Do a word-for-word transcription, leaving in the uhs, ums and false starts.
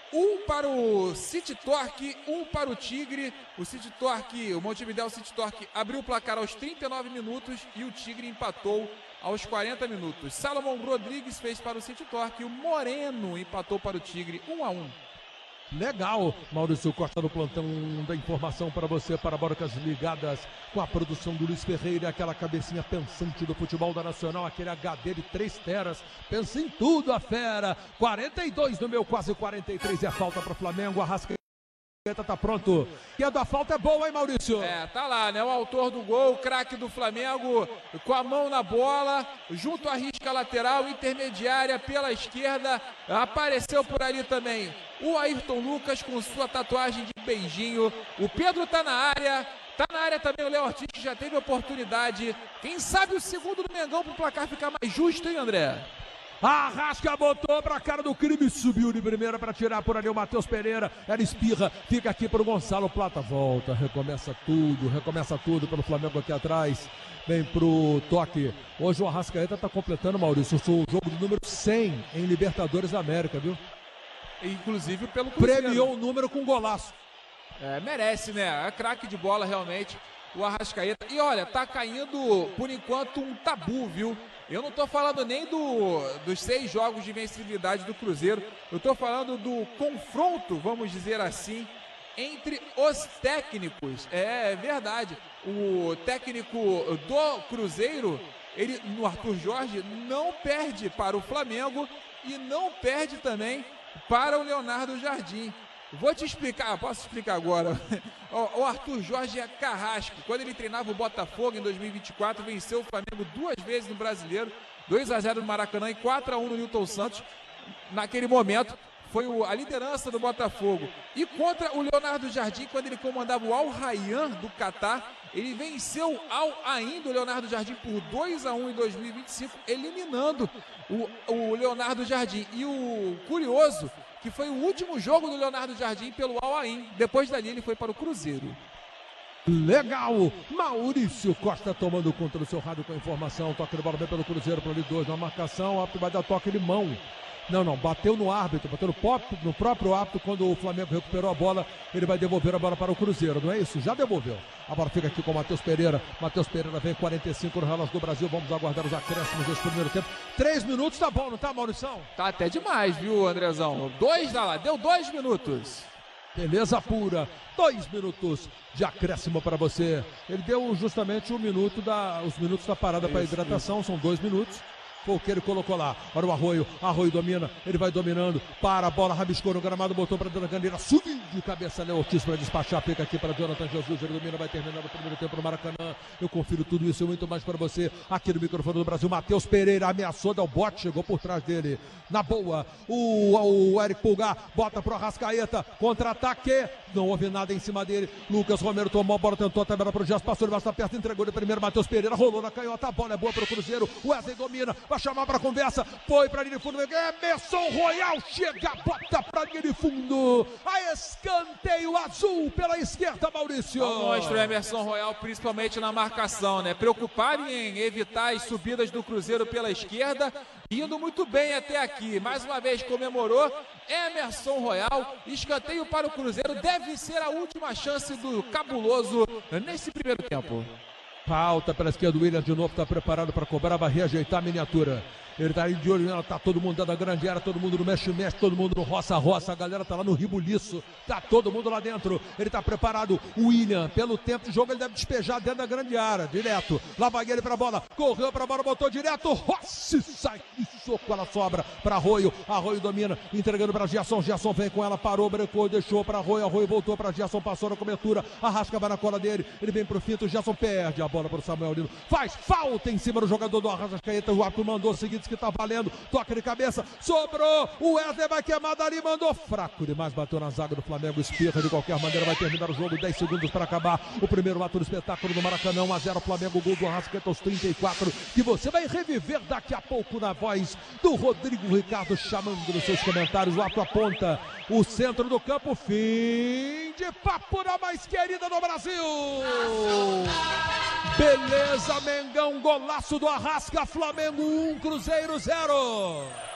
Um para o City Torque, um para o Tigre. O City Torque, o Montevidéu City Torque abriu o placar aos trinta e nove minutos e o Tigre empatou aos quarenta minutos. Salomão Rodrigues fez para o City Torque, o Moreno empatou para o Tigre, um a um. Legal, Maurício Costa no plantão da informação para você, para Barocas ligadas com a produção do Luiz Ferreira, aquela cabecinha pensante do futebol da Nacional, aquele H D de três teras, pensa em tudo a fera, quarenta e dois no meu, quase quarenta e três, é falta para o Flamengo, Arrascaeta tá pronto, e a da falta é boa, hein, Maurício? É, tá lá, né, o autor do gol, o craque do Flamengo, com a mão na bola, junto à risca lateral, intermediária, pela esquerda, apareceu por ali também o Ayrton Lucas com sua tatuagem de beijinho, o Pedro tá na área, tá na área também o Léo Ortiz, que já teve oportunidade, quem sabe o segundo do Mengão pro placar ficar mais justo, hein, André? Arrasca botou pra cara do crime, subiu de primeira pra tirar por ali o Matheus Pereira, ela espirra, fica aqui pro Gonçalo Plata, volta, recomeça tudo, recomeça tudo pelo Flamengo aqui atrás, vem pro toque. Hoje o Arrascaeta tá completando, Maurício, o jogo de número cem em Libertadores da América, viu? Inclusive pelo Cruzeiro. Premiou o número com golaço. É, merece, né? É craque de bola realmente, o Arrascaeta. E olha, tá caindo por enquanto um tabu, viu? Eu não tô falando nem do, dos seis jogos de invencibilidade do Cruzeiro. Eu tô falando do confronto, vamos dizer assim, entre os técnicos. É, é verdade. O técnico do Cruzeiro, ele, no Arthur Jorge, não perde para o Flamengo e não perde também para o Leonardo Jardim. Vou te explicar, posso explicar agora. O Arthur Jorge é carrasco. Quando ele treinava o Botafogo em dois mil e vinte e quatro, venceu o Flamengo duas vezes no Brasileiro, dois a zero no Maracanã e quatro a um no Newton Santos. Naquele momento, foi a liderança do Botafogo. E contra o Leonardo Jardim, quando ele comandava o Al Rayyan do Catar, ele venceu o Al Ain do Leonardo Jardim por dois a um em dois mil e vinte e cinco, eliminando o, o Leonardo Jardim. E o curioso, que foi o último jogo do Leonardo Jardim pelo Al Ain. Depois dali ele foi para o Cruzeiro. Legal, Maurício Costa tomando conta do seu rádio com a informação, toque de bola bem pelo Cruzeiro, para ali dois na marcação, o árbitro vai dar toque de mão. Não, não, bateu no árbitro, bateu no próprio, no próprio árbitro. Quando o Flamengo recuperou a bola, ele vai devolver a bola para o Cruzeiro, não é isso? Já devolveu. A bola fica aqui com o Matheus Pereira. Matheus Pereira vem quarenta e cinco no relógio do Brasil. Vamos aguardar os acréscimos desse primeiro tempo. Três minutos tá bom, não tá, Maurição? Tá até demais, viu, Andrezão? Dois, tá lá, deu dois minutos. Beleza pura, dois minutos de acréscimo para você. Ele deu justamente um minuto da, os minutos da parada para hidratação, isso. São dois minutos. Foi o que ele colocou lá. Olha o Arroio, Arroio domina, ele vai dominando, para a bola, rabiscou no gramado, botou para Dona Candeira, subiu de cabeça, Léo Ortiz para despachar, fica aqui para Jonathan Jesus, ele domina, vai terminando o primeiro tempo no Maracanã. Eu confiro tudo isso e muito mais para você, aqui no microfone do Brasil. Matheus Pereira ameaçou, deu bote, chegou por trás dele, na boa, o, o Eric Pulgar, bota pro Arrascaeta, contra-ataque, não houve nada em cima dele, Lucas Romero tomou a bola, tentou a tabela pro Gerson, passou debaixo da perna, entregou de primeiro, Matheus Pereira, rolou na canhota, a bola é boa pro Cruzeiro, o Wesley domina, vai chamar para conversa, foi para linha de fundo, Emerson Royal chega, bota para linha de fundo, a escanteio azul pela esquerda, Maurício. Mostra o Emerson Royal, principalmente na marcação, né? Preocupado em evitar as subidas do Cruzeiro pela esquerda, indo muito bem até aqui, mais uma vez comemorou Emerson Royal, escanteio para o Cruzeiro, deve ser a última chance do cabuloso nesse primeiro tempo. Falta pela esquerda, o William de novo está preparado para cobrar, vai reajeitar a miniatura. Ele tá aí de olho nela, tá todo mundo dando a grande área, todo mundo no mexe-mexe, todo mundo no roça-roça, a galera tá lá no ribuliço, tá todo mundo lá dentro, ele tá preparado, o William, pelo tempo de jogo, ele deve despejar dentro da grande área, direto, lá vai ele pra bola, correu pra bola, botou direto, Rossi, sai, que soco, ela sobra pra Arroio, Arroio domina, entregando pra Gerson, Gerson vem com ela, parou, brecou, deixou pra Arroio, Arroio voltou pra Gerson, passou na cobertura, Arrasca vai na cola dele, ele vem pro finto, Gerson perde a bola pro Samuel Lino, faz falta em cima do jogador do Arrascaeta, o árbitro mandou o seguinte, que tá valendo, toque de cabeça, sobrou, o Wesley vai queimar dali, mandou fraco demais, bateu na zaga do Flamengo, espirra de qualquer maneira, vai terminar o jogo, dez segundos para acabar, o primeiro ato do espetáculo do Maracanã, um a zero Flamengo, gol do Arrascaeta aos trinta e quatro, que você vai reviver daqui a pouco na voz do Rodrigo Ricardo, chamando nos seus comentários, o ato aponta o centro do campo, fim de papo na mais querida do Brasil. Beleza, Mengão, golaço do Arrasca, Flamengo um, Cruzeiro zero.